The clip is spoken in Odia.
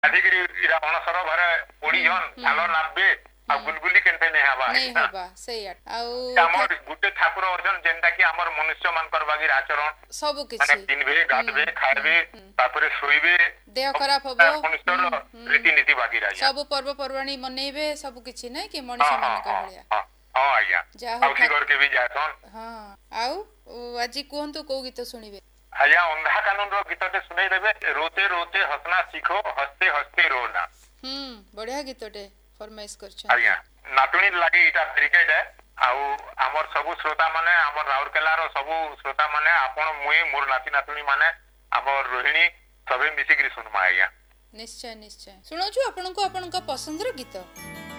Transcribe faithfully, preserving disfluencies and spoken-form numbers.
ଆଜିକିରି ଇରା ଅଣସର ଘରେ ପଡ଼ିଛନ୍ ଝାଲ ନାବବେ ଆଉ ଗୁଲଗୁଲି କେନ୍ତେ ନେଇ ହେବା ନେଇ ହେବା ସେଇଆ ଆଉ ଆମର ଗୁଟେ ଠାକୁର ଅଛନ୍ ଯେନ୍ତା କି ଆମର ମନୁଷ୍ୟ ମାନଙ୍କର ବାଗିର ଆଚରଣ ସବୁ ମାନେ କିଛି ପିନ୍ଧବେ ଗାଧବେ ଖାଇବେ ତାପରେ ଶୋଇବେ ଦେହ ଖରାପ ହବ ମନୁଷ୍ୟର ରୀତିନୀତି ବାଗିର ଆଜ୍ଞା ସବୁ ପର୍ବପର୍ବାଣୀ ମନେଇବେ ସବୁ କିଛି ନାଇଁ କି ମଣିଷ ମାନଙ୍କ ଭଳିଆ ହଁ ହଁ ଆଜ୍ଞା ଯାହା ଆଉ ହଉ ଘରକେ ବି ଯାଏସନ୍ ହଁ ଆଉ ଆଜି କୁହନ୍ତୁ କୋଉ ଗୀତ ଶୁଣିବେ ଆଜ୍ଞା ଅନ୍ଧା କାନୁନର ଗୀତଟେ ଶୁଣେଇ ଦେବେ ରୋତେ ରୋତେ ହସନା ଶିଖୋ ହସ୍ତେ ହସ୍ତେ ରୋନା ହୁଁ ବଢିଆ ଗୀତଟେ ଫରମାଇଶ କରିଛନ୍ତି ଆଜ୍ଞା ନାତୁଣୀ ଲାଗି ଏଇଟା କ୍ରିକେଟ ଆଉ ଆମର ସବୁ ଶ୍ରୋତା ମାନେ ଆମର ରାଉରକେଲାର ସବୁ ଶ୍ରୋତା ମାନେ ଆପଣ ମୁଇଁ ମୋର ନାତି ନାତୁଣୀ ମାନେ ଆମର ରୋହିଣୀ ସବେ ମିଶିକିରି ଶୁଣମା ଆଜ୍ଞା ନିଶ୍ଚୟ ନିଶ୍ଚୟ ଶୁଣୁଛୁ ଆପଣଙ୍କୁ ଆପଣଙ୍କ ପସନ୍ଦର ଗୀତ